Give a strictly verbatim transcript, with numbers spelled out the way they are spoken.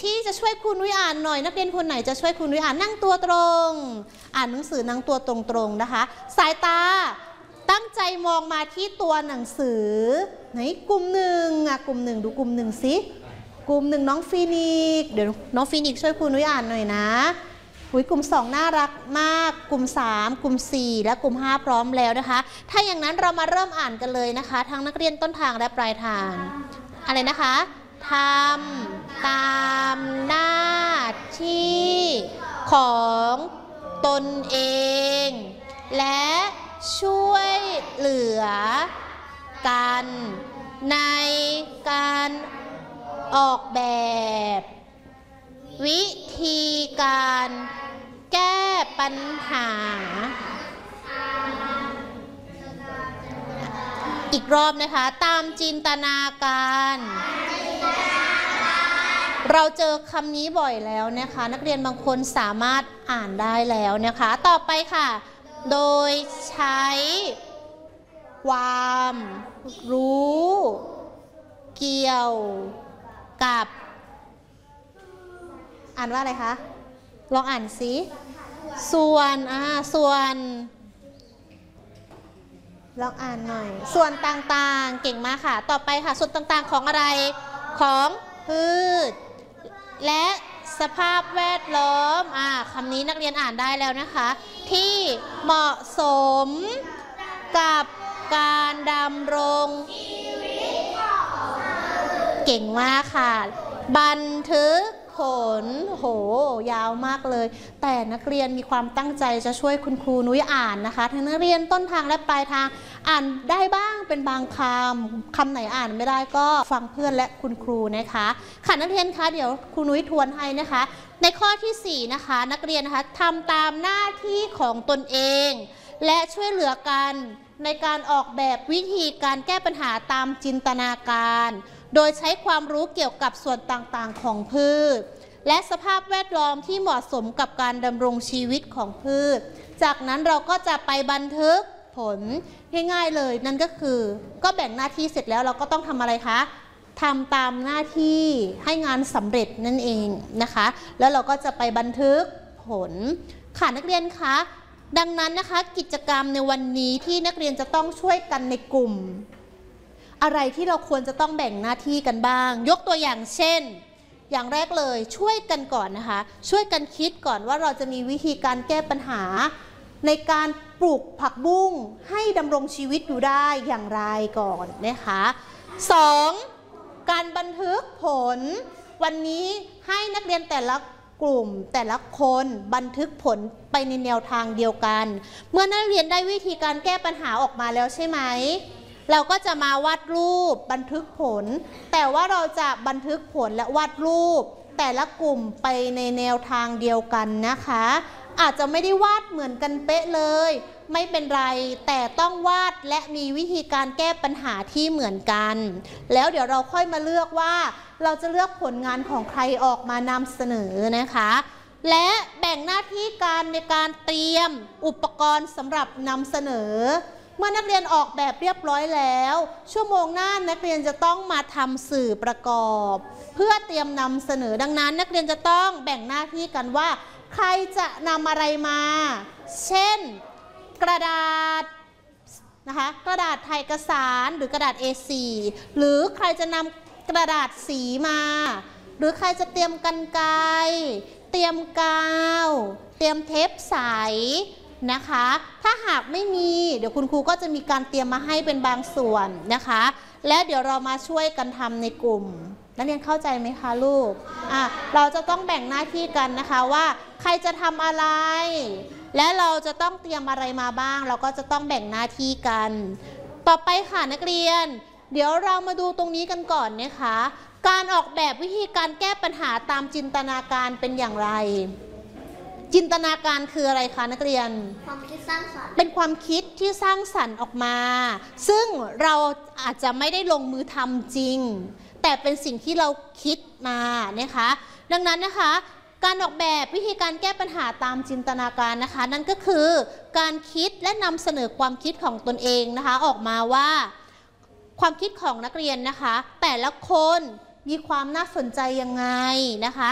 ที่จะช่วยครูนุ้ยอ่านหน่อยนักเรียนคนไหนจะช่วยครูนุ้ยอ่านนั่งตัวตรงอ่านหนังสือนั่งตัวตรงๆนะคะสายตาตั้งใจมองมาที่ตัวหนังสือไหนกลุ่มหนึ่งอ่ะกลุ่มหนึ่งดูกลุ่มหนึ่งสิกลุ่มหนึ่งน้องฟีนิกเดี๋ยวน้องฟีนิกช่วยครูนุ้ยอ่านหน่อยนะอุ้ยกลุ่มสองน่ารักมากกลุ่มสามกลุ่มสี่และกลุ่มห้าพร้อมแล้วนะคะถ้าอย่างนั้นเรามาเริ่มอ่านกันเลยนะคะทั้งนักเรียนต้นทางและปลายทางอะไรนะคะทำตามหน้าที่ของตนเองและช่วยเหลือกันในการออกแบบวิธีการแก้ปัญหาอีกรอบนะคะตามจินตนาการเราเจอคำนี้บ่อยแล้วนะคะนักเรียนบางคนสามารถอ่านได้แล้วนะคะต่อไปค่ะโดยใช้ความรู้เกี่ยวกับอ่านว่าอะไรคะลองอ่านสิส่วนอ่าส่วนลองอ่านหน่อยส่วนต่างๆเก่งมากค่ะต่อไปค่ะส่วนต่างๆของอะไรของพืชและสภาพแวดล้อมอ่าคำนี้นักเรียนอ่านได้แล้วนะคะที่เหมาะสมกับการดำรงเก่งมากค่ะบันทึกผลโหยาวมากเลยแต่นักเรียนมีความตั้งใจจะช่วยคุณครูนุ้ยอ่านนะคะทั้งนักเรียนต้นทางและปลายทางอ่านได้บ้างเป็นบางคำคำไหนอ่านไม่ได้ก็ฟังเพื่อนและคุณครูนะคะค่ะนักเรียนคะเดี๋ยวครูนุ้ยทวนให้นะคะในข้อที่สี่นะคะนักเรียนนะคะทำตามหน้าที่ของตนเองและช่วยเหลือกันในการออกแบบวิธีการแก้ปัญหาตามจินตนาการโดยใช้ความรู้เกี่ยวกับส่วนต่างๆของพืชและสภาพแวดล้อมที่เหมาะสมกับการดำรงชีวิตของพืชจากนั้นเราก็จะไปบันทึกผลง่ายๆเลยนั่นก็คือก็แบ่งหน้าที่เสร็จแล้วเราก็ต้องทำอะไรคะทำตามหน้าที่ให้งานสำเร็จนั่นเองนะคะแล้วเราก็จะไปบันทึกผลค่ะนักเรียนคะดังนั้นนะคะกิจกรรมในวันนี้ที่นักเรียนจะต้องช่วยกันในกลุ่มอะไรที่เราควรจะต้องแบ่งหน้าที่กันบ้างยกตัวอย่างเช่นอย่างแรกเลยช่วยกันก่อนนะคะช่วยกันคิดก่อนว่าเราจะมีวิธีการแก้ปัญหาในการปลูกผักบุ้งให้ดำรงชีวิตอยู่ได้อย่างไรก่อนนะคะสองการบันทึกผลวันนี้ให้นักเรียนแต่ละกลุ่มแต่ละคนบันทึกผลไปในแนวทางเดียวกันเมื่อนักเรียนได้วิธีการแก้ปัญหาออกมาแล้วใช่ไหมเราก็จะมาวาดรูปบันทึกผลแต่ว่าเราจะบันทึกผลและวาดรูปแต่ละกลุ่มไปในแนวทางเดียวกันนะคะอาจจะไม่ได้วาดเหมือนกันเป๊ะเลยไม่เป็นไรแต่ต้องวาดและมีวิธีการแก้ปัญหาที่เหมือนกันแล้วเดี๋ยวเราค่อยมาเลือกว่าเราจะเลือกผลงานของใครออกมานำเสนอนะคะและแบ่งหน้าที่การในการเตรียมอุปกรณ์สำหรับนำเสนอเมื่อนักเรียนออกแบบเรียบร้อยแล้วชั่วโมงหน้านักเรียนจะต้องมาทำสื่อประกอบเพื่อเตรียมนำเสนอดังนั้นนักเรียนจะต้องแบ่งหน้าที่กันว่าใครจะนำอะไรมาเช่นกระดาษนะคะกระดาษถ่ายเอกสารหรือกระดาษ เอ โฟร์ หรือใครจะนำกระดาษสีมาหรือใครจะเตรียมกรรไกรเตรียมกาวเตรียมเทปใสนะคะถ้าหากไม่มีเดี๋ยวคุณครูก็จะมีการเตรียมมาให้เป็นบางส่วนนะคะและเดี๋ยวเรามาช่วยกันทำในกลุ่มนักเรียนเข้าใจไหมคะลูกอ่ะเราจะต้องแบ่งหน้าที่กันนะคะว่าใครจะทำอะไรและเราจะต้องเตรียมอะไรมาบ้างเราก็จะต้องแบ่งหน้าที่กันต่อไปค่ะนักเรียนเดี๋ยวเรามาดูตรงนี้กันก่อนนะคะการออกแบบวิธีการแก้ปัญหาตามจินตนาการเป็นอย่างไรจินตนาการคืออะไรคะนักเรียนความคิดสร้างสรรค์เป็นความคิดที่สร้างสรรค์ออกมาซึ่งเราอาจจะไม่ได้ลงมือทำจริงแต่เป็นสิ่งที่เราคิดมานะคะดังนั้นนะคะการออกแบบวิธีการแก้ปัญหาตามจินตนาการนะคะนั่นก็คือการคิดและนำเสนอความคิดของตนเองนะคะออกมาว่าความคิดของนักเรียนนะคะแต่ละคนมีความน่าสนใจยังไงนะคะ